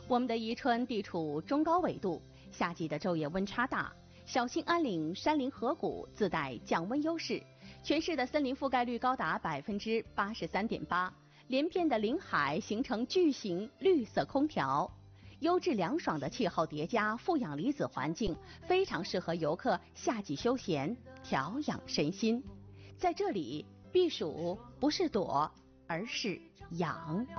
我们的宜春地处中高纬度，夏季的昼夜温差大，小兴安岭山林河谷自带降温优势，全市的森林覆盖率高达83.8%，连片的林海形成巨型绿色空调。优质凉爽的气候叠加负氧离子环境，非常适合游客夏季休闲调养身心。在这里避暑不是躲，而是养。